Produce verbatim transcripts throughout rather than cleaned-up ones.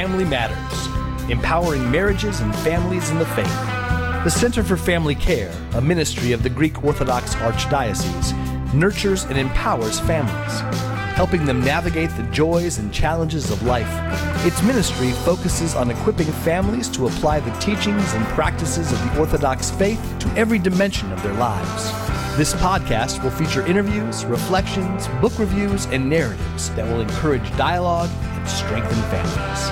Family Matters, empowering marriages and families in the faith. The Center for Family Care, a ministry of the Greek Orthodox Archdiocese, nurtures and empowers families, helping them navigate the joys and challenges of life. Its ministry focuses on equipping families to apply the teachings and practices of the Orthodox faith to every dimension of their lives. This podcast will feature interviews, reflections, book reviews, and narratives that will encourage dialogue and strengthen families.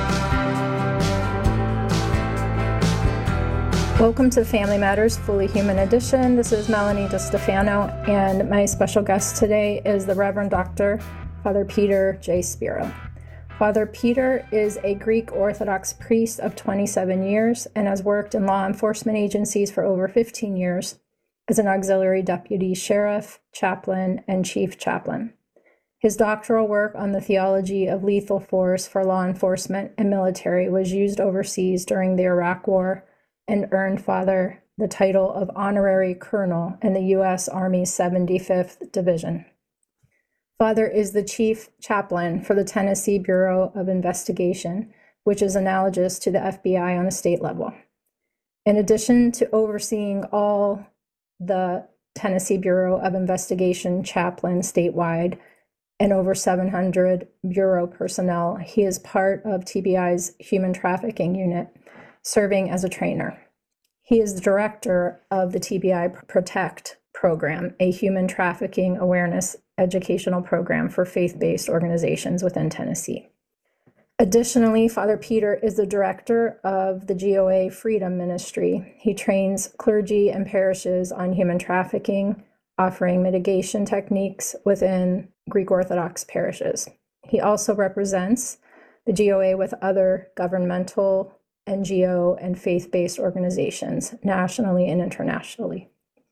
Welcome to Family Matters Fully Human Edition. This is Melanie DeStefano, and my special guest today is the Reverend Doctor Father Peter J. Spiro. Father Peter is a Greek Orthodox priest of twenty-seven years and has worked in law enforcement agencies for over fifteen years as an auxiliary deputy sheriff, chaplain, and chief chaplain. His doctoral work on the theology of lethal force for law enforcement and military was used overseas during the Iraq War and earned Father the title of honorary colonel in the U S Army's seventy-fifth Division. Father is the chief chaplain for the Tennessee Bureau of Investigation, which is analogous to the F B I on a state level. In addition to overseeing all the Tennessee Bureau of Investigation chaplains statewide and over seven hundred bureau personnel, he is part of T B I's Human Trafficking Unit, serving as a trainer. He is the director of the T B I Protect program, a human trafficking awareness educational program for faith-based organizations within Tennessee. Additionally, Father Peter is the director of the G O A Freedom Ministry. He trains clergy and parishes on human trafficking, offering mitigation techniques within Greek Orthodox parishes. He also represents the G O A with other governmental, N G O, and faith-based organizations, nationally and internationally.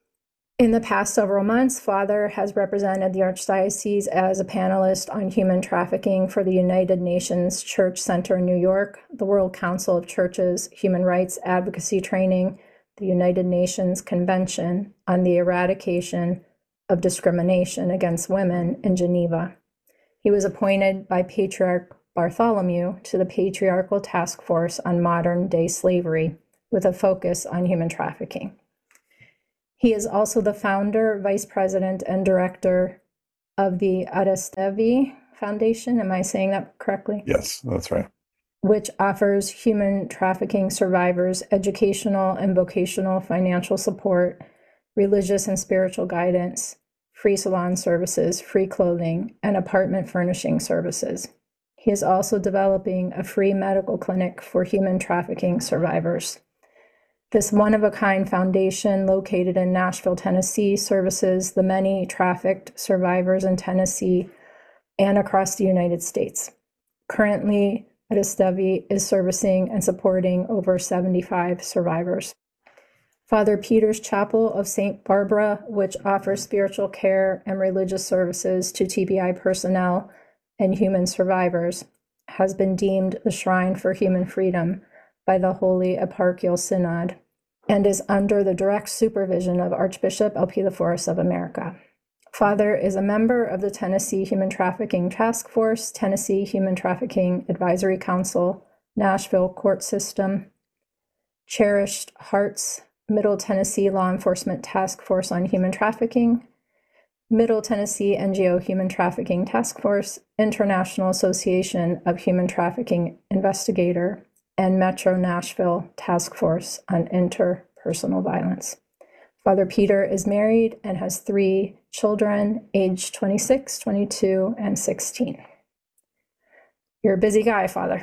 In the past several months, Father has represented the Archdiocese as a panelist on human trafficking for the United Nations Church Center in New York, the World Council of Churches Human Rights Advocacy Training, the United Nations Convention on the Eradication of Discrimination Against Women in Geneva. He was appointed by Patriarch Bartholomew to the Patriarchal Task Force on Modern-Day Slavery with a focus on human trafficking. He is also the founder, vice president, and director of the Arestevi Foundation. Am I saying that correctly? Yes, that's right. Which offers human trafficking survivors educational and vocational financial support, religious and spiritual guidance, free salon services, free clothing, and apartment furnishing services. He is also developing a free medical clinic for human trafficking survivors. This one-of-a-kind foundation located in Nashville, Tennessee, services the many trafficked survivors in Tennessee and across the United States. Currently, Arestevi is servicing and supporting over seventy-five survivors. Father Peter's Chapel of Saint Barbara, which offers spiritual care and religious services to T B I personnel and human survivors, has been deemed the shrine for human freedom by the Holy Eparchial Synod and is under the direct supervision of Archbishop Elpidiaforos of America. Father is a member of the Tennessee Human Trafficking Task Force, Tennessee Human Trafficking Advisory Council, Nashville Court System, Cherished Hearts, Middle Tennessee Law Enforcement Task Force on Human Trafficking, Middle Tennessee N G O Human Trafficking Task Force, International Association of Human Trafficking Investigator, and Metro Nashville Task Force on Interpersonal Violence. Father Peter is married and has three children, aged twenty-six, twenty-two, and sixteen. You're a busy guy, Father.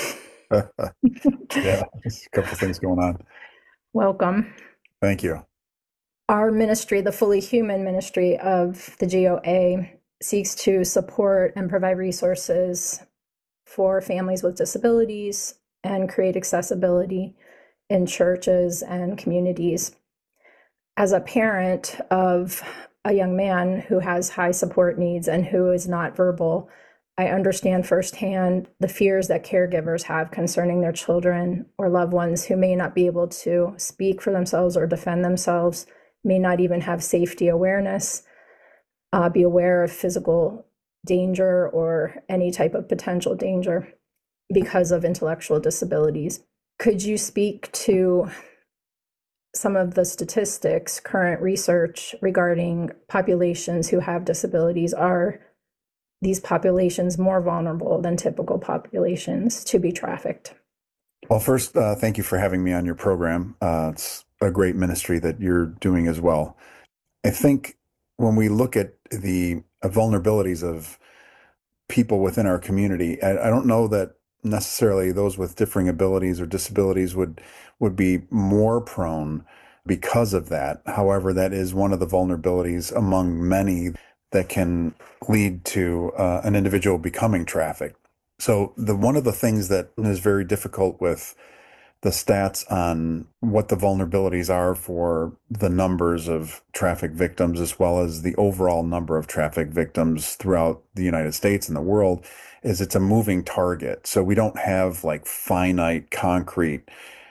Yeah, there's a couple of things going on. Welcome. Thank you. Our ministry, the Fully Human Ministry of the G O A, seeks to support and provide resources for families with disabilities and create accessibility in churches and communities. As a parent of a young man who has high support needs and who is not verbal, I understand firsthand the fears that caregivers have concerning their children or loved ones who may not be able to speak for themselves or defend themselves, may not even have safety awareness, uh, be aware of physical danger or any type of potential danger. because of intellectual disabilities. Could you speak to some of the statistics, current research regarding populations who have disabilities? Are these populations more vulnerable than typical populations to be trafficked? Well, first, uh, thank you for having me on your program. Uh, it's a great ministry that you're doing as well. I think when we look at the vulnerabilities of people within our community, I, I don't know that necessarily those with differing abilities or disabilities would would be more prone because of that. However, that is one of the vulnerabilities among many that can lead to uh, an individual becoming trafficked. So the one of the things that is very difficult with the stats on what the vulnerabilities are for the numbers of traffic victims, as well as the overall number of traffic victims throughout the United States and the world, is it's a moving target. So we don't have like finite, concrete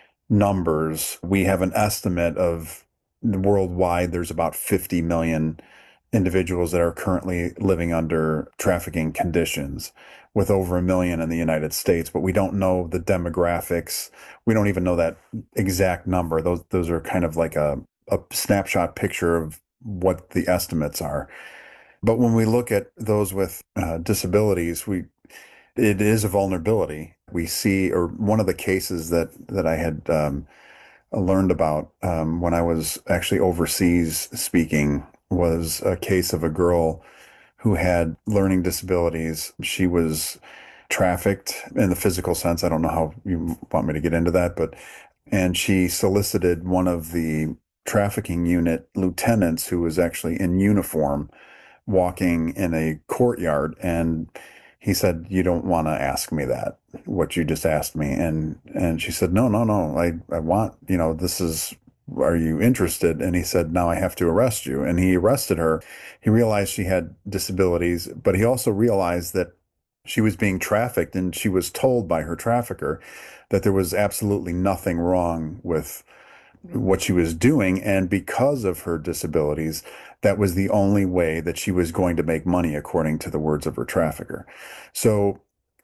numbers. We have an estimate of worldwide, there's about fifty million individuals that are currently living under trafficking conditions, with over a million in the United States, but we don't know the demographics. We don't even know that exact number. Those those are kind of like a, a snapshot picture of what the estimates are. But when we look at those with uh, disabilities, we it is a vulnerability. We see, or one of the cases that that I had um, learned about um, when I was actually overseas speaking was a case of a girl who had learning disabilities. She was trafficked in the physical sense. I don't know how you want me to get into that, but, and she solicited one of the trafficking unit lieutenants who was actually in uniform walking in a courtyard. And he said, "You don't want to ask me that, what you just asked me." And, and she said, no, no, no, I, I want, you know, this is, are you interested? And he said, "Now I have to arrest you." And he arrested her. He realized she had disabilities, but he also realized that she was being trafficked, and she was told by her trafficker that there was absolutely nothing wrong with what she was doing. And because of her disabilities, that was the only way that she was going to make money, according to the words of her trafficker. So,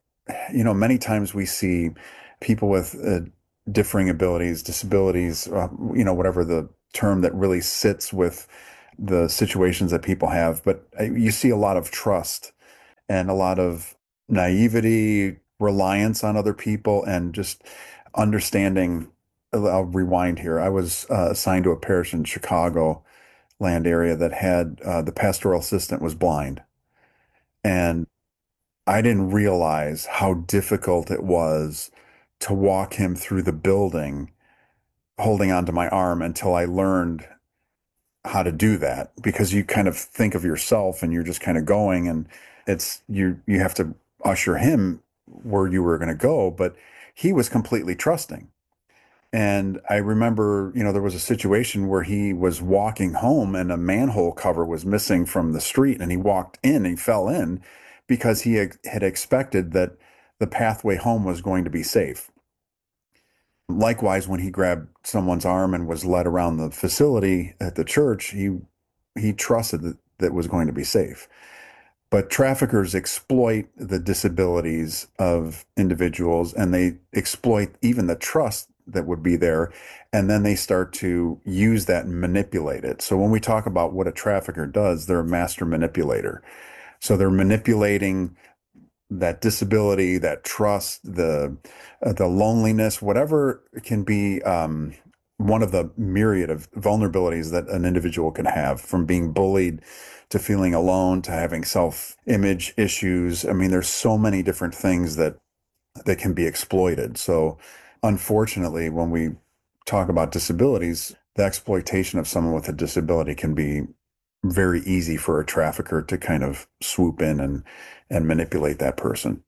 you know, many times we see people with uh, differing abilities, disabilities, uh, you know, whatever the term that really sits with the situations that people have. But you see a lot of trust and a lot of naivety, reliance on other people, and just understanding. I'll rewind here. I was uh, assigned to a parish in Chicago land area that had uh, the pastoral assistant was blind. And I didn't realize how difficult it was to walk him through the building holding onto my arm until I learned how to do that, because you kind of think of yourself and you're just kind of going, and it's you you have to usher him where you were going to go, but he was completely trusting. And I remember, you know, there was a situation where he was walking home and a manhole cover was missing from the street, and he walked in and he fell in because he had expected that the pathway home was going to be safe. Likewise, when he grabbed someone's arm and was led around the facility at the church, he he trusted that that was going to be safe. But traffickers exploit the disabilities of individuals, and they exploit even the trust that would be there, and then they start to use that and manipulate it. So when we talk about what a trafficker does, they're a master manipulator. So they're manipulating that disability, that trust, the uh, the loneliness, whatever can be um, one of the myriad of vulnerabilities that an individual can have, from being bullied to feeling alone to having self-image issues. I mean, there's so many different things that that can be exploited. So unfortunately, when we talk about disabilities, the exploitation of someone with a disability can be very easy for a trafficker to kind of swoop in and, and manipulate that person.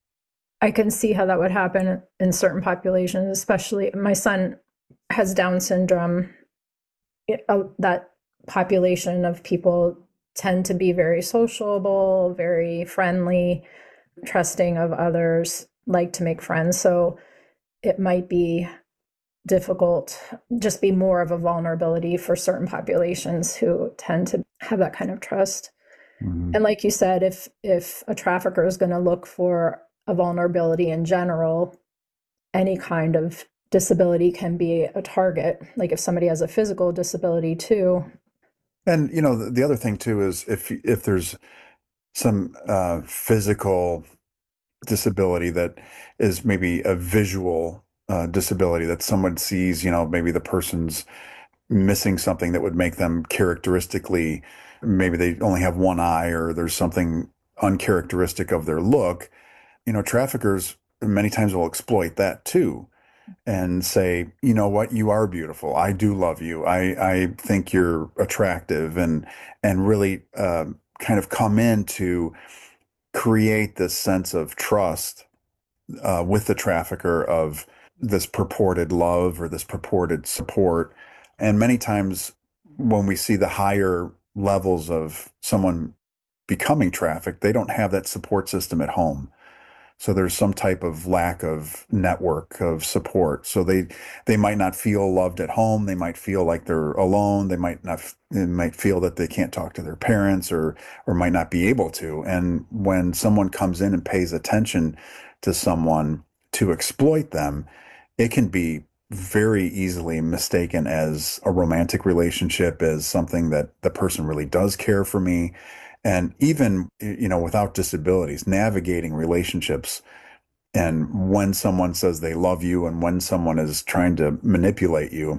I can see how that would happen in certain populations, especially my son has Down syndrome. It, uh, that population of people tend to be very sociable, very friendly, trusting of others, like to make friends. So it might be difficult, just be more of a vulnerability for certain populations who tend to have that kind of trust. Mm-hmm. And like you said, if if a trafficker is going to look for a vulnerability in general, any kind of disability can be a target. Like if somebody has a physical disability too. And you know, the, the other thing too is if if there's some uh, physical disability that is maybe a visual uh, disability that someone sees, you know, maybe the person's missing something that would make them characteristically, maybe they only have one eye or there's something uncharacteristic of their look, you know, traffickers many times will exploit that too and say, you know what, you are beautiful. I do love you. I, I think you're attractive and, and really uh, kind of come in to create this sense of trust uh, with the trafficker of this purported love or this purported support. And many times when we see the higher levels of someone becoming trafficked, they don't have that support system at home. So there's some type of lack of network of support. So they they might not feel loved at home. They might feel like they're alone. They might not. They might feel that they can't talk to their parents, or or might not be able to. And when someone comes in and pays attention to someone to exploit them, it can be very easily mistaken as a romantic relationship, as something that the person really does care for me. And even, you know, without disabilities, navigating relationships and when someone says they love you and when someone is trying to manipulate you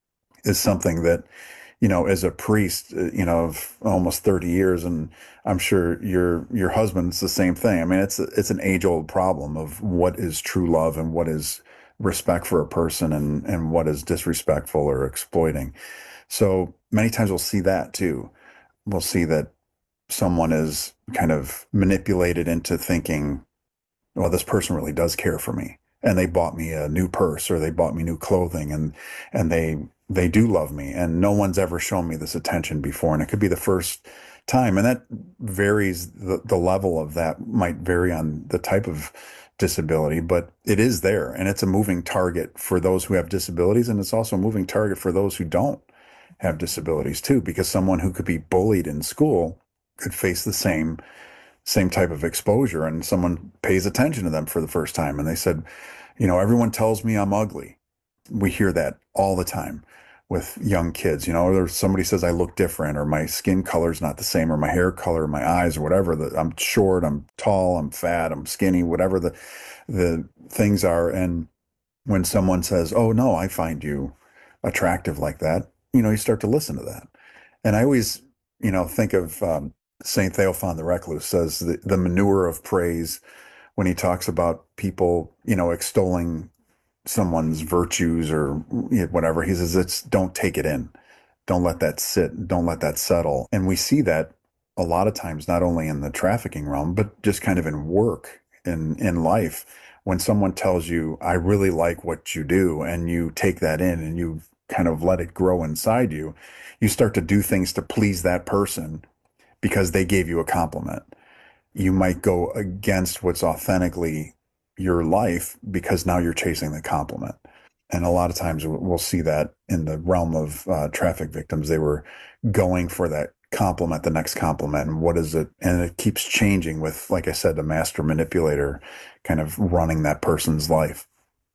is something that, you know, as a priest, you know, of almost thirty years, and I'm sure your your husband's the same thing. I mean, it's it's an age-old problem of what is true love and what is respect for a person and and what is disrespectful or exploiting. So many times we'll see that too. We'll see that someone is kind of manipulated into thinking, well, this person really does care for me. And they bought me a new purse or they bought me new clothing and and they they do love me. And no one's ever shown me this attention before. And it could be the first time. And that varies, the, the level of that might vary on the type of disability, but it is there. And it's a moving target for those who have disabilities. And it's also a moving target for those who don't have disabilities too, because someone who could be bullied in school could face the same same type of exposure, and someone pays attention to them for the first time and they said, you know, everyone tells me I'm ugly. We hear that all the time with young kids, you know, or somebody says I look different or my skin color is not the same or my hair color, my eyes or whatever, that I'm short, I'm tall, I'm fat, I'm skinny, whatever the the things are. And when someone says, oh no, I find you attractive like that, you know, you start to listen to that. And I always, you know, think of um, Saint Theophan the Recluse says the, the manure of praise when he talks about people, you know, extolling someone's virtues or whatever. He says, it's don't take it in. Don't let that sit. Don't let that settle. And we see that a lot of times, not only in the trafficking realm, but just kind of in work, in, in life. When someone tells you, I really like what you do, and you take that in and you kind of let it grow inside you, you start to do things to please that person because they gave you a compliment. You might go against what's authentically your life because now you're chasing the compliment. And a lot of times we'll see that in the realm of uh, traffic victims. They were going for that compliment, the next compliment. And what is it? And it keeps changing with, like I said, the master manipulator kind of running that person's life.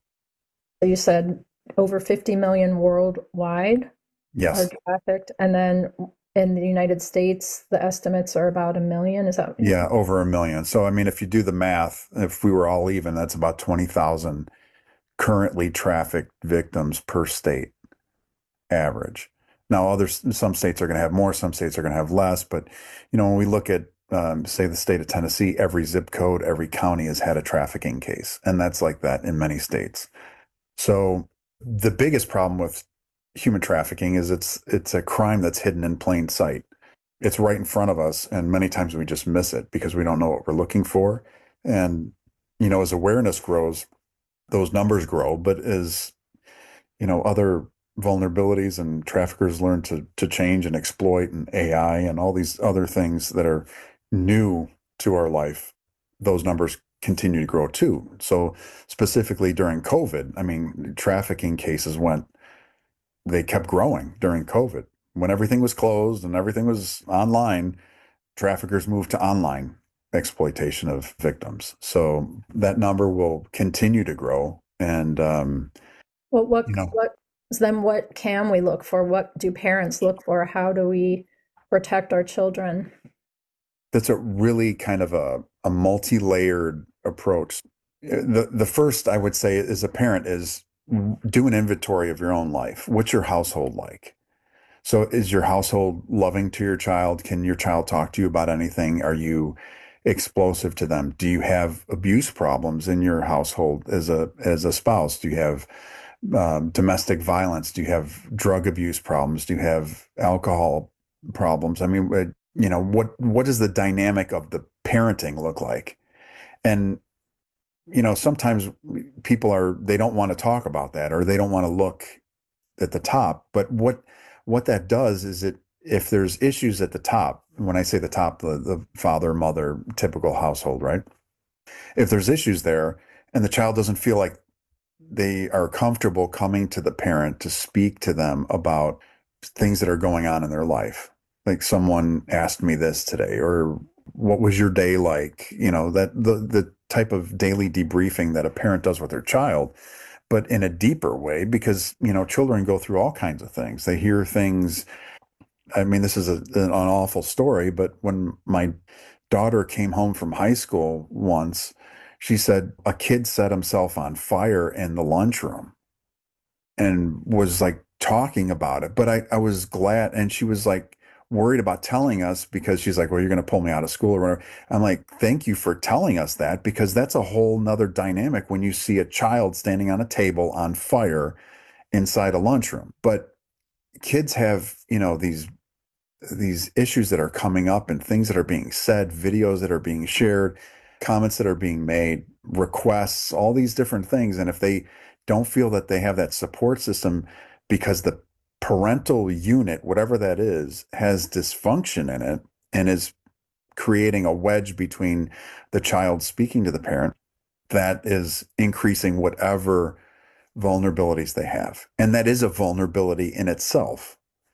You said over fifty million worldwide Yes. are trafficked. And then in the United States, the estimates are about a million. Is that? Yeah, over a million. So, I mean, if you do the math, if we were all even, that's about twenty thousand currently trafficked victims per state average. Now, others, some states are going to have more, some states are going to have less. But, you know, when we look at, um, say, the state of Tennessee, every zip code, every county has had a trafficking case. And that's like that in many states. So the biggest problem with human trafficking is it's it's a crime that's hidden in plain sight. It's right in front of us, and many times we just miss it because we don't know what we're looking for. And, you know, as awareness grows, those numbers grow. But as, you know, other vulnerabilities and traffickers learn to to change and exploit, and A I and all these other things that are new to our life, those numbers continue to grow too. So specifically during COVID, I mean, trafficking cases went they kept growing during COVID. When everything was closed and everything was online, traffickers moved to online exploitation of victims. So that number will continue to grow. And, um, Well, what you know, what then what can we look for? What do parents look for? How do we protect our children? that's a really kind of a, a multi-layered approach. The, the first I would say as a parent is do an inventory of your own life. What's your household like? So is your household loving to your child? Can your child talk to you about anything? Are you explosive to them? Do you have abuse problems in your household as a as a spouse? Do you have um, domestic violence? Do you have drug abuse problems? Do you have alcohol problems? I mean, uh, you know, what what does the dynamic of the parenting look like? And you know, sometimes people are they don't want to talk about that or they don't want to look at the top. But what what that does is it if there's issues at the top, when I say the top, the, the father, mother, typical household, right? If there's issues there and the child doesn't feel like they are comfortable coming to the parent to speak to them about things that are going on in their life. Like someone asked me this today, or what was your day like? You know, that the the type of daily debriefing that a parent does with their child, but in a deeper way, because, you know, children go through all kinds of things. They hear things. I mean, this is a, an awful story, but when my daughter came home from high school once, she said a kid set himself on fire in the lunchroom and was like talking about it. But I, I was glad. And she was like worried about telling us because she's like, well, you're going to pull me out of school or whatever. I'm like, thank you for telling us that, because that's a whole nother dynamic when you see a child standing on a table on fire inside a lunchroom. But kids have, you know, these these issues that are coming up and things that are being said, videos that are being shared, comments that are being made, requests, all these different things. And if they don't feel that they have that support system because the parental unit, whatever that is, has dysfunction in it and is creating a wedge between the child speaking to the parent, that is increasing whatever vulnerabilities they have. And that is a vulnerability in itself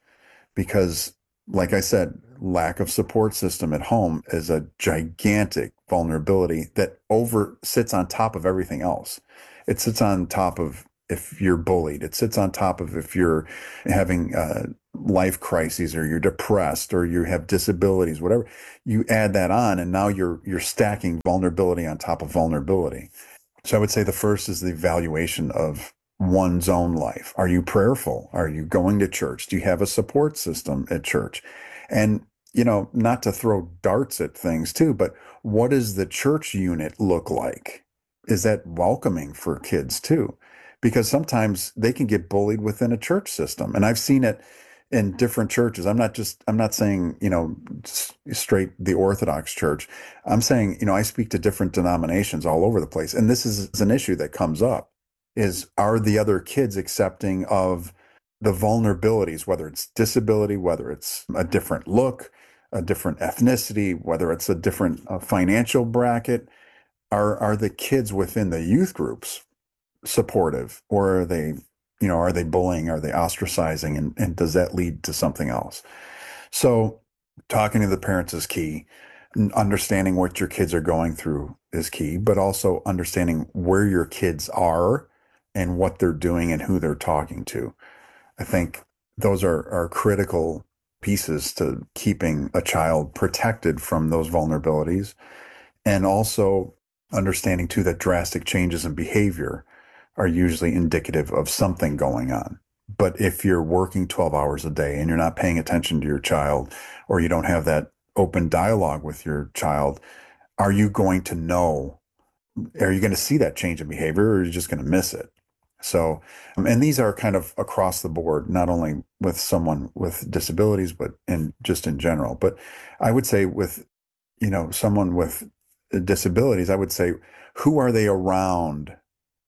because, like I said, lack of support system at home is a gigantic vulnerability that over sits on top of everything else. It sits on top of if you're bullied. It sits on top of if you're having uh, life crises or you're depressed or you have disabilities, whatever. You add that on, and now you're you're stacking vulnerability on top of vulnerability. So I would say the first is the evaluation of one's own life. Are you prayerful? Are you going to church? Do you have a support system at church? And, you know, not to throw darts at things too, but what does the church unit look like? Is that welcoming for kids too? Because sometimes they can get bullied within a church system. And I've seen it in different churches. I'm not just, I'm not saying, you know, straight the Orthodox Church. I'm saying, you know, I speak to different denominations all over the place. And this is an issue that comes up. Is are the other kids accepting of the vulnerabilities, whether it's disability, whether it's a different look, a different ethnicity, whether it's a different uh, financial bracket? Are are the kids within the youth groups supportive, or are they, you know, are they bullying? Are they ostracizing? And, and does that lead to something else? So talking to the parents is key. Understanding what your kids are going through is key, but also understanding where your kids are and what they're doing and who they're talking to. I think those are, are critical pieces to keeping a child protected from those vulnerabilities. And also understanding too that drastic changes in behavior are usually indicative of something going on. But if you're working twelve hours a day and you're not paying attention to your child, or you don't have that open dialogue with your child, are you going to know, are you going to see that change in behavior, or are you just going to miss it? So, um, and these are kind of across the board, not only with someone with disabilities, but in just in general. But I would say with, you know, someone with disabilities, I would say, who are they around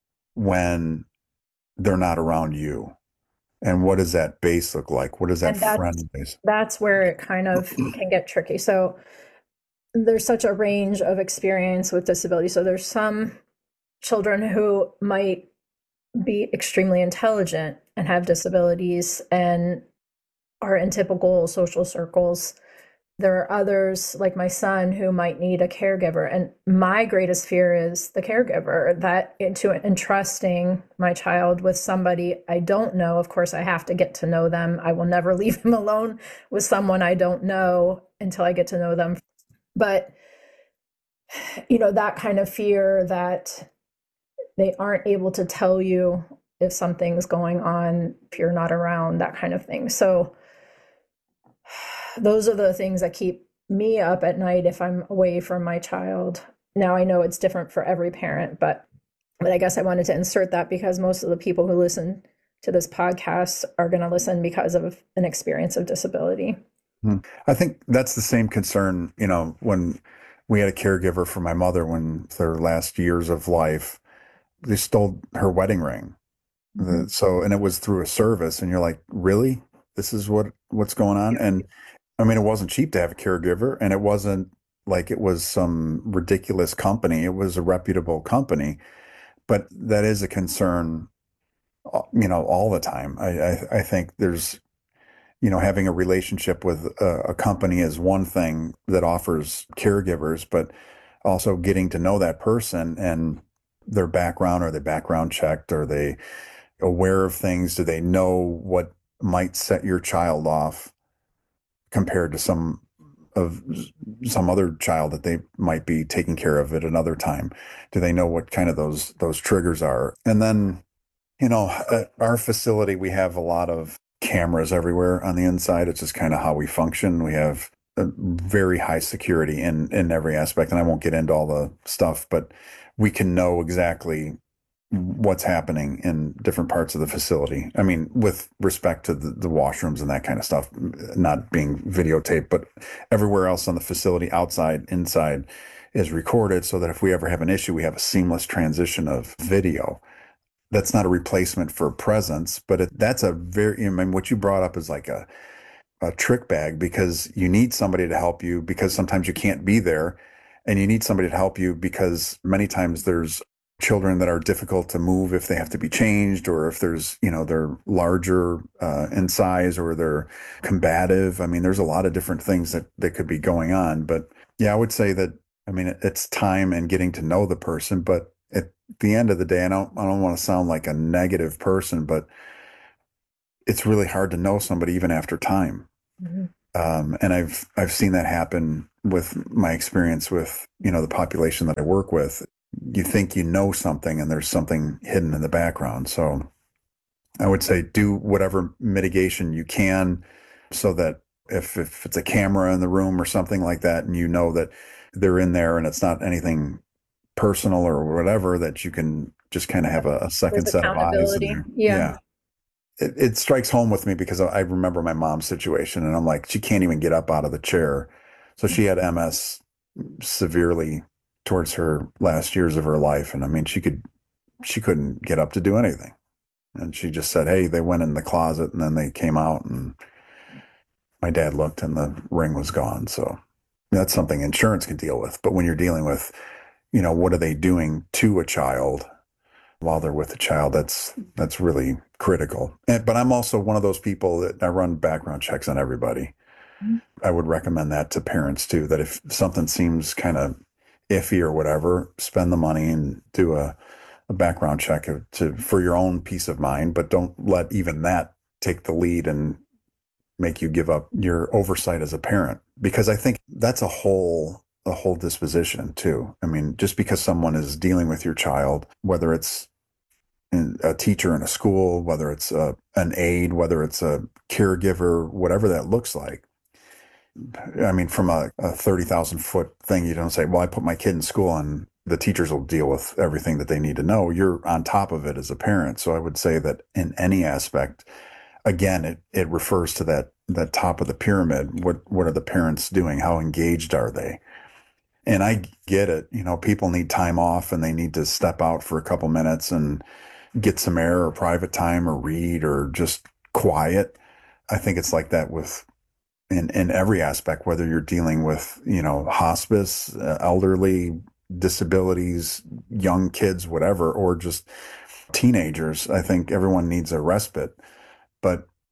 when they're not around you? And what does that base look like? What does that And that's, friend base? that's where it kind of can get tricky. So there's such a range of experience with disability. So there's some children who might be extremely intelligent and have disabilities and are in typical social circles There are others, like my son, who might need a caregiver. And my greatest fear is the caregiver, that into entrusting my child with somebody I don't know. Of course, I have to get to know them. I will never leave him alone with someone I don't know until I get to know them. But, you know, that kind of fear that they aren't able to tell you if something's going on, if you're not around, that kind of thing. So those are the things that keep me up at night if I'm away from my child. Now, I know it's different for every parent, but but I guess I wanted to insert that because most of the people who listen to this podcast are going to listen because of an experience of disability. I think that's the same concern, you know, when we had a caregiver for my mother when their last years of life, they stole her wedding ring. Mm-hmm. The, so, and it was through a service, and you're like, really? This is what what's going on? And I mean, it wasn't cheap to have a caregiver, and it wasn't like it was some ridiculous company. It was a reputable company, but that is a concern, you know, all the time. I, I, I think there's, you know, having a relationship with a, a company is one thing that offers caregivers, but also getting to know that person and their background. Are they background checked? Are they aware of things? Do they know what might set your child off compared to some of some other child that they might be taking care of at another time? Do they know what kind of those those triggers are? And then, you know, at our facility, we have a lot of cameras everywhere on the inside. It's just kind of how we function. We have a very high security in in every aspect, and I won't get into all the stuff, but we can know exactly what's happening in different parts of the facility. I mean, with respect to the, the washrooms and that kind of stuff, not being videotaped, but everywhere else on the facility, outside, inside, is recorded so that if we ever have an issue, we have a seamless transition of video. That's not a replacement for presence, but it, that's a very, I mean, what you brought up is like a, a trick bag, because you need somebody to help you because sometimes you can't be there, and you need somebody to help you because many times there's children that are difficult to move if they have to be changed, or if there's, you know, they're larger uh, in size, or they're combative. I mean, there's a lot of different things that, that could be going on. But yeah, I would say that, I mean, it's time and getting to know the person. But at the end of the day, I don't, I don't want to sound like a negative person, but it's really hard to know somebody even after time. Mm-hmm. Um, and I've, I've seen that happen with my experience with, you know, the population that I work with. You think you know something and there's something hidden in the background. So I would say do whatever mitigation you can so that if, if it's a camera in the room or something like that, and you know that they're in there and it's not anything personal or whatever, that you can just kind of have a, a second set of eyes. In there. Yeah. yeah. It, it strikes home with me because I remember my mom's situation, and I'm like, she can't even get up out of the chair. So she had M S severely towards her last years of her life. And I mean, she could, she couldn't get up to do anything. And she just said, hey, they went in the closet and then they came out, and my dad looked and the ring was gone. So that's something insurance can deal with. But when you're dealing with, you know, what are they doing to a child while they're with the child, that's, that's really critical. And, but I'm also one of those people that I run background checks on everybody. Mm-hmm. I would recommend that to parents too, that if something seems kind of iffy or whatever, spend the money and do a, a background check to for your own peace of mind, but don't let even that take the lead and make you give up your oversight as a parent, because I think that's a whole a whole disposition too. I mean, just because someone is dealing with your child, whether it's a teacher in a school, whether it's a, an aide, whether it's a caregiver, whatever that looks like. I mean, from a, a thirty thousand foot thing, you don't say, well, I put my kid in school and the teachers will deal with everything that they need to know. You're on top of it as a parent. So I would say that in any aspect, again, it, it refers to that, that top of the pyramid. What, what are the parents doing? How engaged are they? And I get it. You know, people need time off and they need to step out for a couple minutes and get some air or private time or read or just quiet. I think it's like that with in, in every aspect, whether you're dealing with, you know, hospice, uh, elderly, disabilities, young kids, whatever, or just teenagers. I think everyone needs a respite. But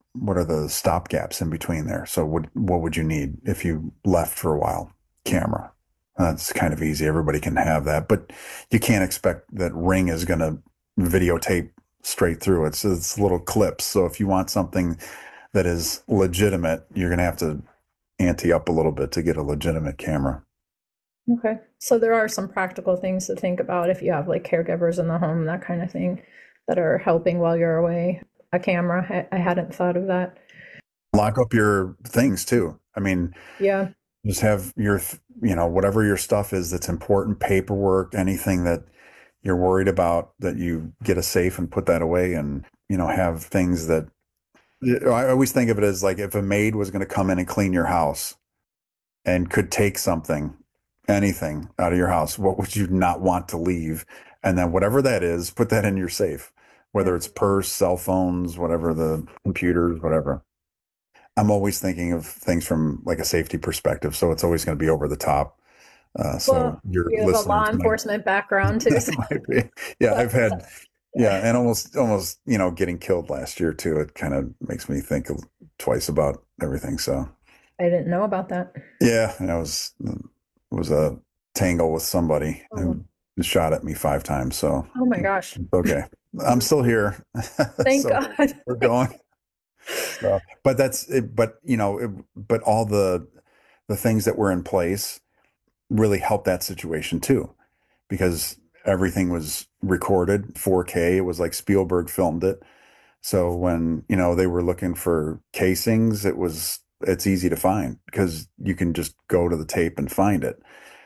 what are the stop gaps in between there? So what what would you need if you left for a while? Camera. That's kind of easy. Everybody can have that, but you can't expect that Ring is going to videotape straight through. It's it's little clips. So if you want something that is legitimate, you're going to have to ante up a little bit to get a legitimate camera. Okay. So there are some practical things to think about if you have like caregivers in the home, that kind of thing, that are helping while you're away. A camera. I, I hadn't thought of that. Lock up your things too. I mean, Yeah. just have your, you know, whatever your stuff is that's important, paperwork, anything that you're worried about, that you get a safe and put that away, and, you know, have things that, I always think of it as like if a maid was going to come in and clean your house and could take something, anything out of your house, what would you not want to leave? And then whatever that is, put that in your safe, whether it's purse, cell phones, whatever, the computers, whatever. I'm always thinking of things from like a safety perspective, so it's always going to be over the top. Uh, so Well, your you have a law listeners might, enforcement background too. So might be, yeah, I've had, yeah, and almost, almost, you know, getting killed last year too. It kind of makes me think twice about everything. So I didn't know about that. yeah, and I was was a tangle with somebody Oh. who shot at me five times. So Oh my gosh. okay, I'm still here. Thank So God. we're going. So, but that's it, but you know, it, but all the the things that were in place really helped that situation too, because everything was recorded four K. It was like Spielberg filmed it. So when, you know, they were looking for casings, it was it's easy to find because you can just go to the tape and find it.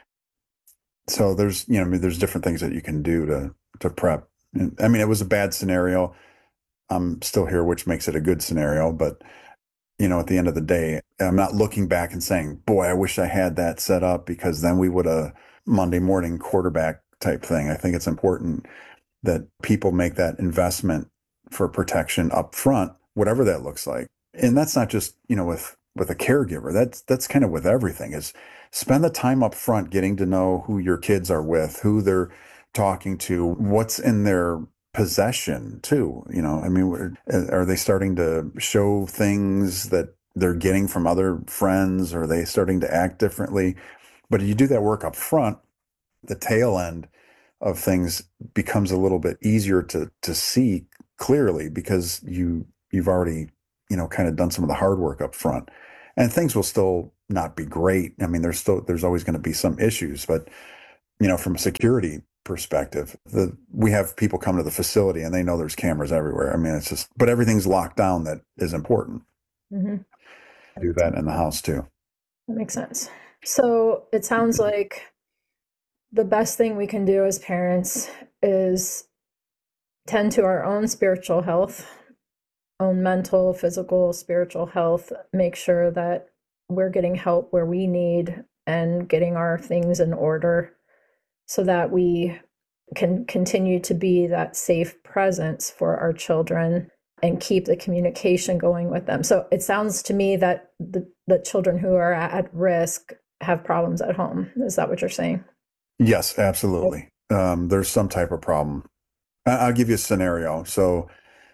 So there's, you know, I mean, there's different things that you can do to to prep. And, I mean, it was a bad scenario. I'm still here, which makes it a good scenario. But, you know, at the end of the day, I'm not looking back and saying, boy, I wish I had that set up, because then we would have Monday morning quarterback type thing. I think it's important that people make that investment for protection up front, whatever that looks like. And that's not just, you know, with with a caregiver. That's that's kind of with everything, is spend the time up front getting to know who your kids are with, who they're talking to, what's in their possession too. You know, I mean, are they starting to show things that they're getting from other friends? Are they starting to act differently? But if you do that work up front, the tail end of things becomes a little bit easier to to see clearly, because you you've already, you know, kind of done some of the hard work up front. And things will still not be great. I mean, there's still there's always going to be some issues, but, you know, from a security perspective, the we have people come to the facility and they know there's cameras everywhere. I mean, it's just, but everything's locked down that is important. Mm-hmm. Do that in the house too. That makes sense. So it sounds like the best thing we can do as parents is tend to our own spiritual health, own mental, physical, spiritual health, make sure that we're getting help where we need and getting our things in order so that we can continue to be that safe presence for our children and keep the communication going with them. So it sounds to me that the, the children who are at risk have problems at home. Is that what you're saying? Yes, absolutely. Um, there's some type of problem. I- I'll give you a scenario. So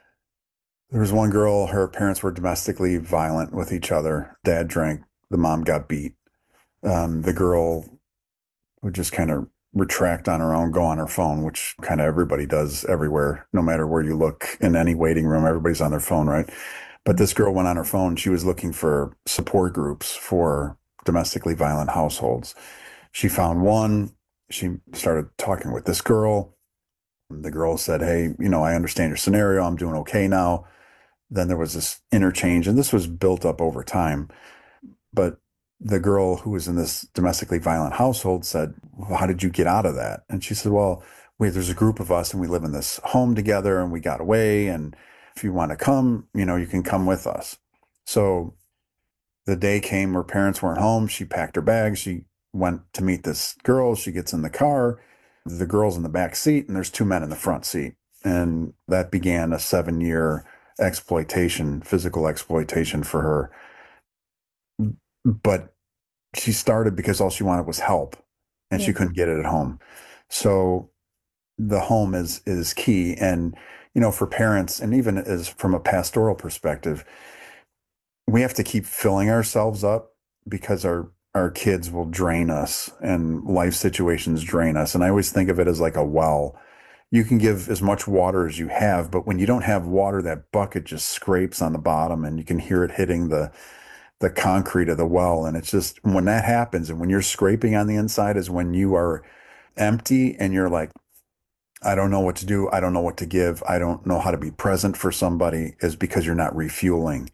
there was one girl, her parents were domestically violent with each other. Dad drank, the mom got beat. Um, the girl would just kind of retract on her own, go on her phone, which kind of everybody does everywhere, no matter where you look in any waiting room, everybody's on their phone, right? But this girl went on her phone. She was looking for support groups for domestically violent households. She found one. She started talking with this girl. The girl said, hey, you know, I understand your scenario. I'm doing okay now. Then there was this interchange, and this was built up over time. But the girl who was in this domestically violent household said, well, how did you get out of that? And she said, well, wait, there's a group of us and we live in this home together and we got away. And if you want to come, you know, you can come with us. So the day came where parents weren't home. She packed her bags. She went to meet this girl. She gets in the car. The girl's in the back seat and there's two men in the front seat. And that began a seven year exploitation, physical exploitation for her. But she started because all she wanted was help, and yeah. she couldn't get it at home. So the home is is key. And, you know, for parents, and even as from a pastoral perspective, we have to keep filling ourselves up because our our kids will drain us and life situations drain us. And I always think of it as like a well. You can give as much water as you have, but when you don't have water, that bucket just scrapes on the bottom and you can hear it hitting the the concrete of the well. And it's just when that happens and when you're scraping on the inside is when you are empty and you're like, I don't know what to do. I don't know what to give. I don't know how to be present for somebody, is because you're not refueling.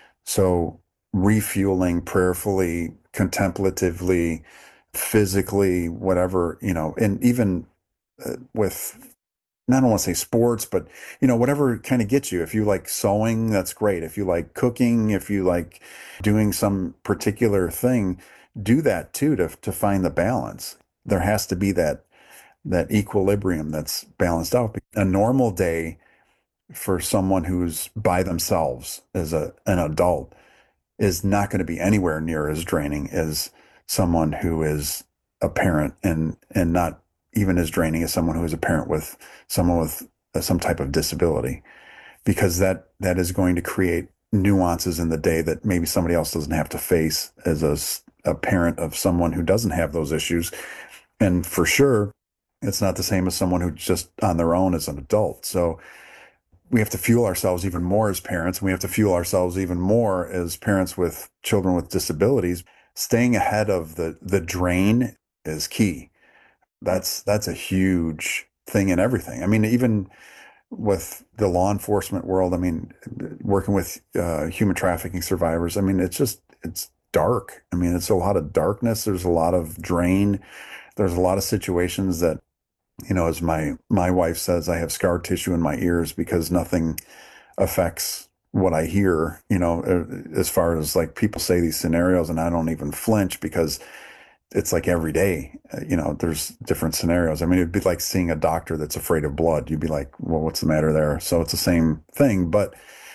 So refueling prayerfully, contemplatively, physically, whatever, you know, and even uh, with, I don't want to say sports, but, you know, whatever kind of gets you. If you like sewing, that's great. If you like cooking, if you like doing some particular thing, do that too, to, to find the balance. There has to be that, that equilibrium that's balanced out. A normal day for someone who's by themselves as a, an adult is not going to be anywhere near as draining as someone who is a parent, and, and not even as draining as someone who is a parent with someone with some type of disability, because that, that is going to create nuances in the day that maybe somebody else doesn't have to face as a, a parent of someone who doesn't have those issues. And for sure, it's not the same as someone who's just on their own as an adult. So we have to fuel ourselves even more as parents. And we have to fuel ourselves even more as parents with children with disabilities. Staying ahead of the, the drain is key. That's, that's a huge thing in everything. I mean, even with the law enforcement world, I mean, working with uh, human trafficking survivors, I mean, it's just, it's dark. I mean, it's a lot of darkness. There's a lot of drain. There's a lot of situations that, you know, as my, my wife says, I have scar tissue in my ears because nothing affects what I hear, you know, as far as like people say these scenarios and I don't even flinch because it's like every day, you know, there's different scenarios. I mean, it'd be like seeing a doctor that's afraid of blood. You'd be like, well, what's the matter there? So it's the same thing, but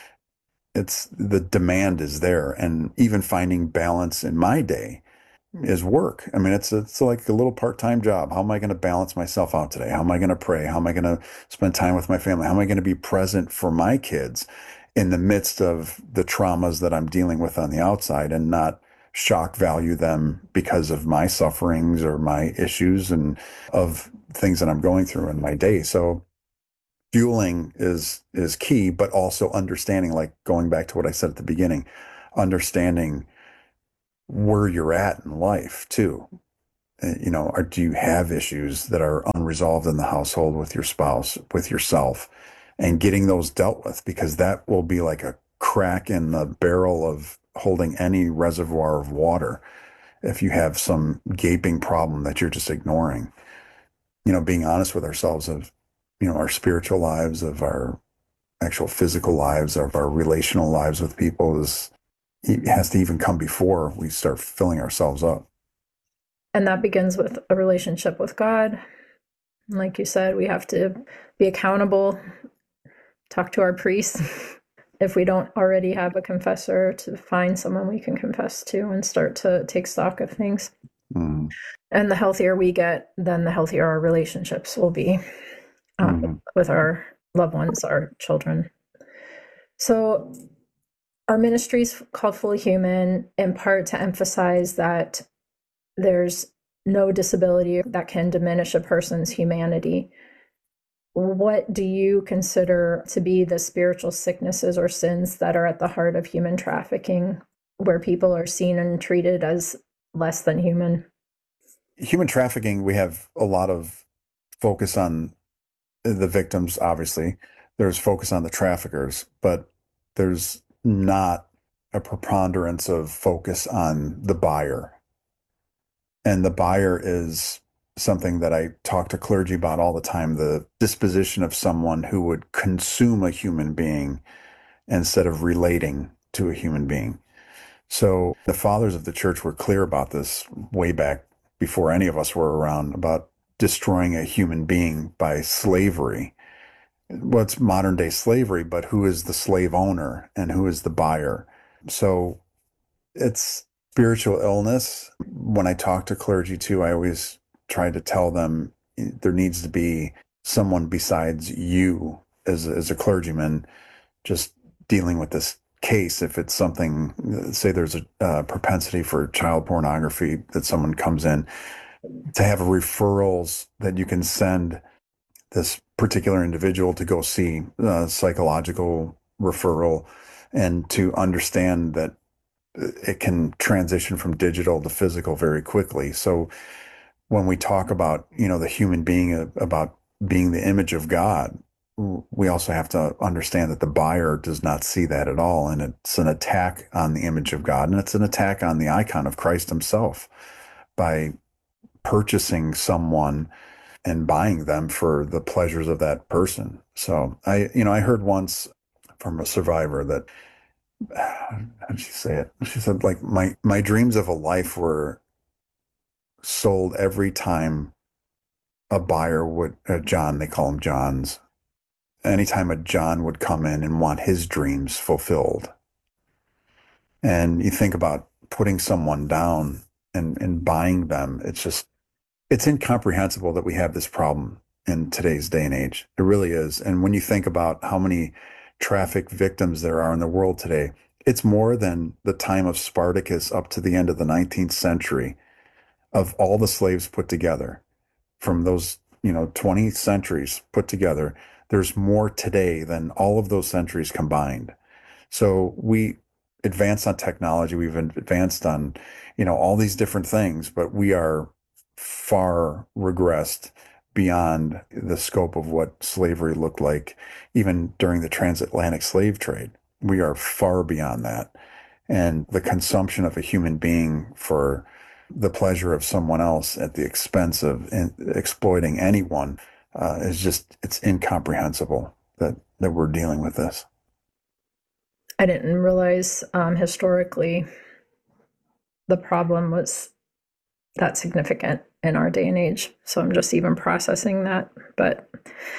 it's the demand is there. And even finding balance in my day is work. I mean, it's, it's like a little part-time job. How am I going to balance myself out today? How am I going to pray? How am I going to spend time with my family? How am I going to be present for my kids in the midst of the traumas that I'm dealing with on the outside, and not shock value them because of my sufferings or my issues and of things that I'm going through in my day. So fueling is, is key, but also understanding, like going back to what I said at the beginning, understanding where you're at in life too. You know, or do you have issues that are unresolved in the household with your spouse, with yourself, and getting those dealt with, because that will be like a crack in the barrel of holding any reservoir of water. If you have some gaping problem that you're just ignoring, you know, being honest with ourselves of, you know, our spiritual lives, of our actual physical lives, of our relational lives with people is, it has to even come before we start filling ourselves up. And that begins with a relationship with God. And like you said, we have to be accountable, talk to our priest. If we don't already have a confessor, to find someone we can confess to and start to take stock of things. Mm. And the healthier we get, then the healthier our relationships will be uh, mm. with our loved ones, our children. So our ministry is called Fully Human, in part to emphasize that there's no disability that can diminish a person's humanity. What do you consider to be the spiritual sicknesses or sins that are at the heart of human trafficking, where people are seen and treated as less than human? Human trafficking, we have a lot of focus on the victims, obviously. There's focus on the traffickers, but there's not a preponderance of focus on the buyer. And the buyer is something that I talk to clergy about all the time, the disposition of someone who would consume a human being instead of relating to a human being. So the fathers of the church were clear about this way back before any of us were around, about destroying a human being by slavery. What's modern day slavery, but who is the slave owner and who is the buyer? So it's spiritual illness. When I talk to clergy too, I always try to tell them there needs to be someone besides you as, as a clergyman just dealing with this case, if it's something, say there's a uh, propensity for child pornography that someone comes in, to have referrals that you can send this particular individual to go see a psychological referral, and to understand that it can transition from digital to physical very quickly. So when we talk about, you know, the human being, uh, about being the image of God, we also have to understand that the buyer does not see that at all. And it's an attack on the image of God. And it's an attack on the icon of Christ himself by purchasing someone and buying them for the pleasures of that person. So I, you know, I heard once from a survivor that, how did she say it? She said, like, my, my dreams of a life were sold every time a buyer would, uh, John, they call him Johns. Anytime a John would come in and want his dreams fulfilled. And you think about putting someone down and, and buying them. It's just, it's incomprehensible that we have this problem in today's day and age. It really is. And when you think about how many traffic victims there are in the world today, it's more than the time of Spartacus up to the end of the nineteenth century of all the slaves put together. From those, you know, twenty centuries put together, there's more today than all of those centuries combined. So we advanced on technology, we've advanced on, you know, all these different things, but we are far regressed beyond the scope of what slavery looked like, even during the transatlantic slave trade. We are far beyond that. And the consumption of a human being for the pleasure of someone else at the expense of in, exploiting anyone uh, is just, it's incomprehensible that, that we're dealing with this. I didn't realize um, historically the problem was that significant in our day and age. So I'm just even processing that. But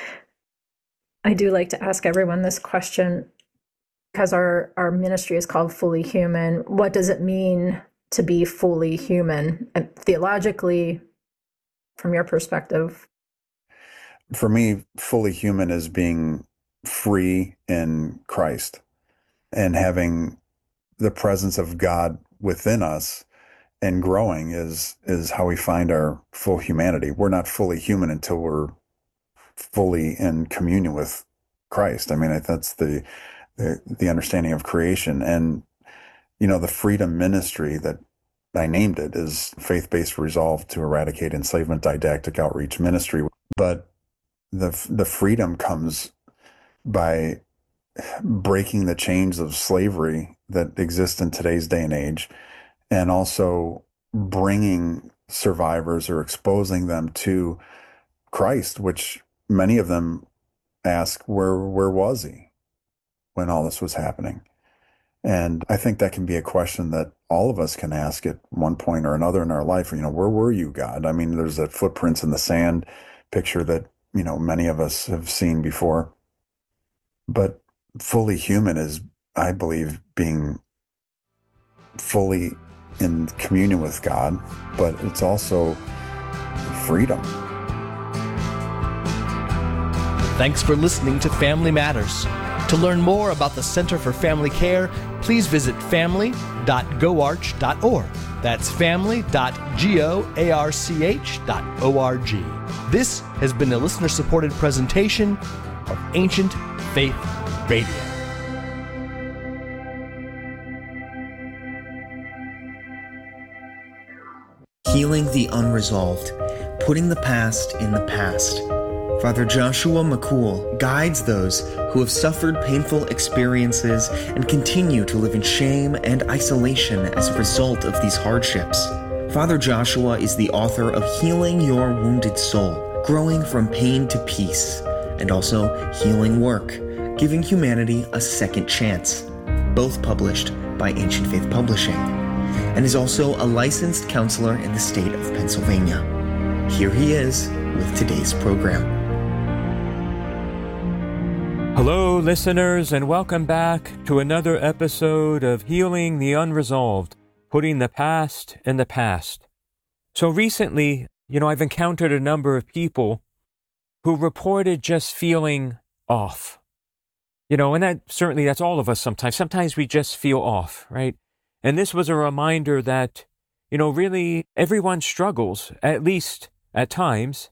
I do like to ask everyone this question, because our, our ministry is called Fully Human. What does it mean to be fully human? And theologically, from your perspective? For me, fully human is being free in Christ and having the presence of God within us, and growing is is how we find our full humanity. We're not fully human until we're fully in communion with Christ. I mean, that's the the, the understanding of creation. And, you know, the freedom ministry that I named it is Faith-Based Resolve to Eradicate Enslavement Didactic Outreach Ministry. But the the freedom comes by breaking the chains of slavery that exist in today's day and age, and also bringing survivors or exposing them to Christ, which many of them ask, where where was he when all this was happening? And I think that can be a question that all of us can ask at one point or another in our life. You know, where were you, God? I mean, there's that footprints in the sand picture that, you know, many of us have seen before. But fully human is, I believe, being fully in communion with God, but it's also freedom. Thanks for listening to Family Matters. To learn more about the Center for Family Care, please visit family dot goarch dot org. That's family dot goarch dot org. This has been a listener-supported presentation of Ancient Faith Radio. Healing the unresolved, putting the past in the past. Father Joshua McCool guides those who have suffered painful experiences and continue to live in shame and isolation as a result of these hardships. Father Joshua is the author of Healing Your Wounded Soul, Growing from Pain to Peace, and also Healing Work, Giving Humanity a Second Chance, both published by Ancient Faith Publishing, and is also a licensed counselor in the state of Pennsylvania. Here he is with today's program. Hello, listeners, and welcome back to another episode of Healing the Unresolved, Putting the Past in the Past. So recently, you know, I've encountered a number of people who reported just feeling off. You know, and that certainly that's all of us sometimes. Sometimes we just feel off, right? And this was a reminder that, you know, really everyone struggles, at least at times,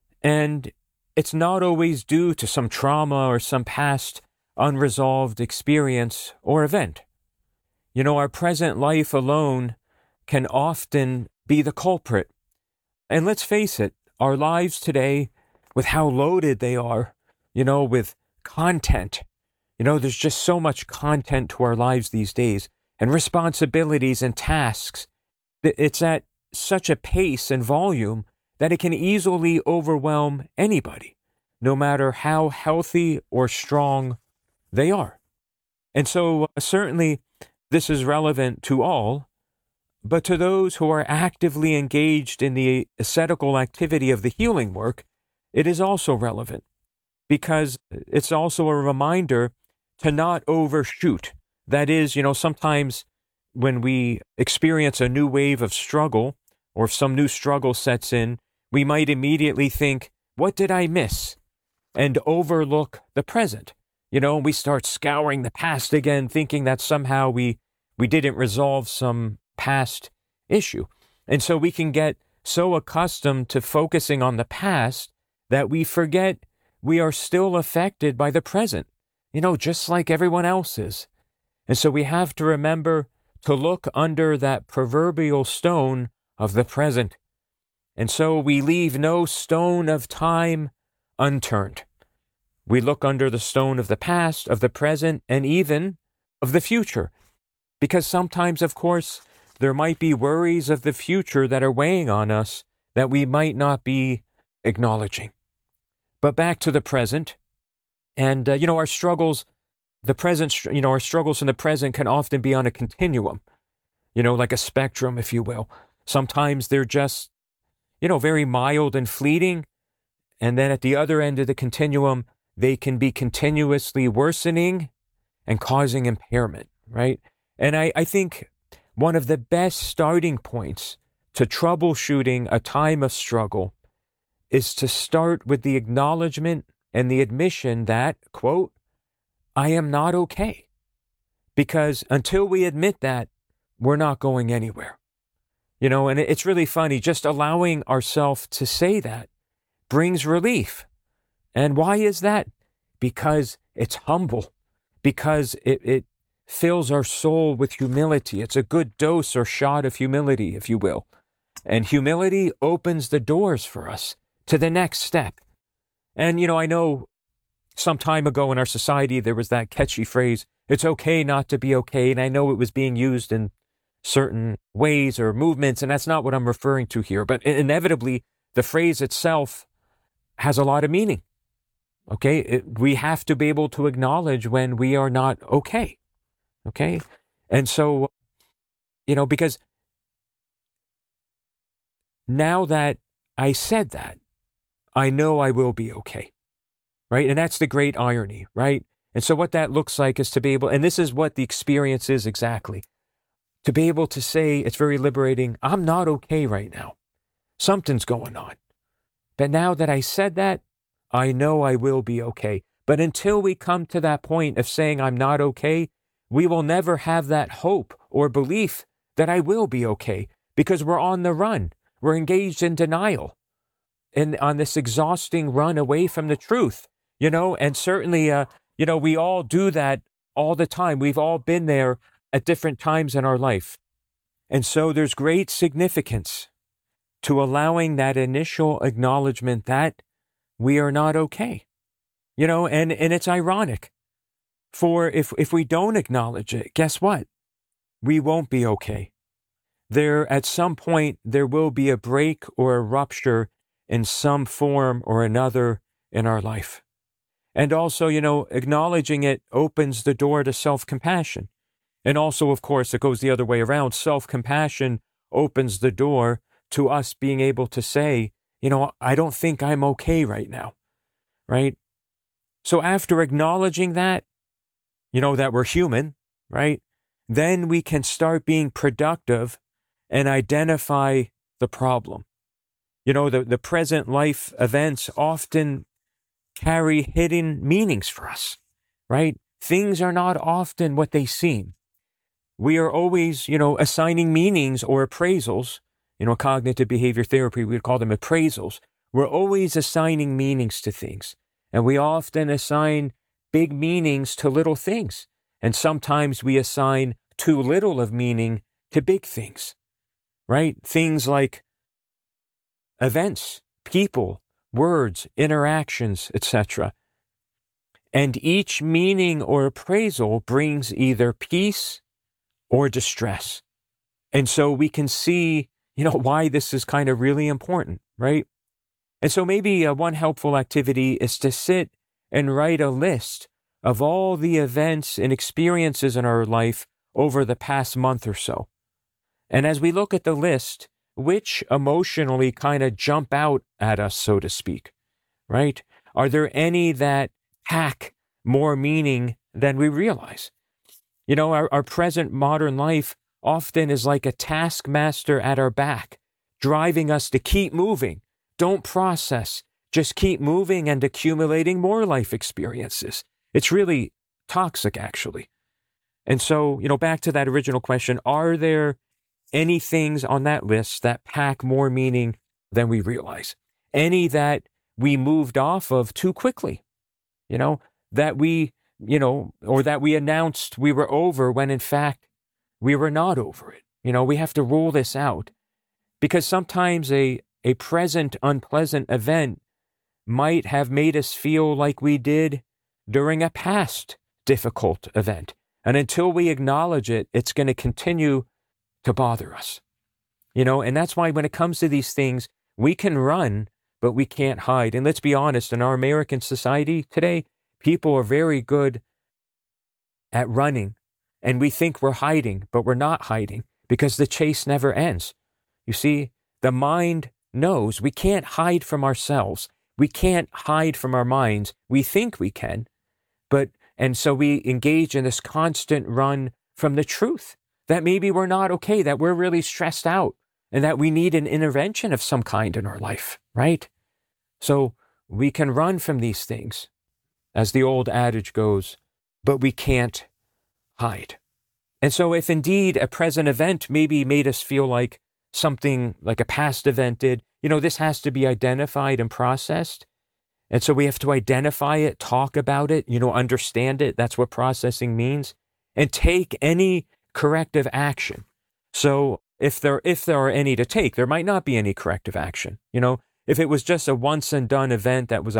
and it's not always due to some trauma or some past unresolved experience or event. You know, our present life alone can often be the culprit. And let's face it, our lives today, with how loaded they are, you know, with content, you know, there's just so much content to our lives these days, and responsibilities and tasks. It's at such a pace and volume that it can easily overwhelm anybody, no matter how healthy or strong they are. And so uh, certainly this is relevant to all, but to those who are actively engaged in the ascetical activity of the healing work, it is also relevant, because it's also a reminder to not overshoot. That is, you know, sometimes when we experience a new wave of struggle, or if some new struggle sets in, we might immediately think, what did I miss? And overlook the present. You know, we start scouring the past again, thinking that somehow we, we didn't resolve some past issue. And so we can get so accustomed to focusing on the past that we forget we are still affected by the present, you know, just like everyone else is. And so we have to remember to look under that proverbial stone of the present. And so we leave no stone of time unturned. We look under the stone of the past, of the present, and even of the future. Because sometimes, of course, there might be worries of the future that are weighing on us that we might not be acknowledging. But back to the present. And, uh, you know, our struggles, the present, you know, our struggles in the present can often be on a continuum, you know, like a spectrum, if you will. Sometimes they're just, you know, very mild and fleeting. And then at the other end of the continuum, they can be continuously worsening and causing impairment, right? And I, I think one of the best starting points to troubleshooting a time of struggle is to start with the acknowledgement and the admission that, quote, I am not okay. Because until we admit that, we're not going anywhere. You know, and it's really funny, just allowing ourselves to say that brings relief. And why is that? Because it's humble, because it, it fills our soul with humility. It's a good dose or shot of humility, if you will. And humility opens the doors for us to the next step. And, you know, I know some time ago in our society, there was that catchy phrase, it's okay not to be okay. And I know it was being used in certain ways or movements, and that's not what I'm referring to here. But inevitably, the phrase itself has a lot of meaning. Okay, it, we have to be able to acknowledge when we are not okay. Okay, and so, you know, because now that I said that, I know I will be okay, right? And that's the great irony, right? And so what that looks like is to be able, and this is what the experience is exactly, to be able to say, it's very liberating, I'm not okay right now. Something's going on. But now that I said that, I know I will be okay. But until we come to that point of saying I'm not okay, we will never have that hope or belief that I will be okay, because we're on the run. We're engaged in denial and on this exhausting run away from the truth, you know, and certainly, uh, you know, we all do that all the time. We've all been there at different times in our life. And so there's great significance to allowing that initial acknowledgement that we are not okay, you know, and, and it's ironic. For if, if we don't acknowledge it, guess what? We won't be okay. There, at some point, there will be a break or a rupture in some form or another in our life. And also, you know, acknowledging it opens the door to self-compassion. And also, of course, it goes the other way around. Self-compassion opens the door to us being able to say, you know, I don't think I'm okay right now, right? So after acknowledging that, you know, that we're human, right? Then we can start being productive and identify the problem. You know, the, the present life events often carry hidden meanings for us, right? things are not often what they seem. We are always, you know, assigning meanings or appraisals. You know, cognitive behavior therapy, we would call them appraisals. We're always assigning meanings to things. And we often assign big meanings to little things. And sometimes we assign too little of meaning to big things, right? Things like events, people, words, interactions, et cetera. And each meaning or appraisal brings either peace or distress. And so we can see, you know, why this is kind of really important, right? And so maybe uh, one helpful activity is to sit and write a list of all the events and experiences in our life over the past month or so. And as we look at the list, which emotionally kind of jump out at us, so to speak, right? Are there any that pack more meaning than we realize? You know, our, our present modern life often is like a taskmaster at our back, driving us to keep moving. Don't process, just keep moving and accumulating more life experiences. It's really toxic, actually. And so, you know, back to that original question, are there any things on that list that pack more meaning than we realize? Any that we moved off of too quickly, you know, that we, you know, or that we announced we were over when in fact we were not over it. You know, we have to rule this out because sometimes a, a present unpleasant event might have made us feel like we did during a past difficult event. And until we acknowledge it, it's going to continue to bother us. You know, and that's why when it comes to these things, we can run, but we can't hide. And let's be honest, in our American society today, people are very good at running. And we think we're hiding, but we're not hiding because the chase never ends. You see, the mind knows we can't hide from ourselves. We can't hide from our minds. We think we can, but, and so we engage in this constant run from the truth that maybe we're not okay, that we're really stressed out and that we need an intervention of some kind in our life, right? So we can run from these things, as the old adage goes, but we can't hide. And so if indeed a present event maybe made us feel like something like a past event did, you know, this has to be identified and processed. And so we have to identify it, talk about it, you know, understand it. That's what processing means. And take any corrective action. So if there if there are any to take, there might not be any corrective action. You know, if it was just a once and done event that was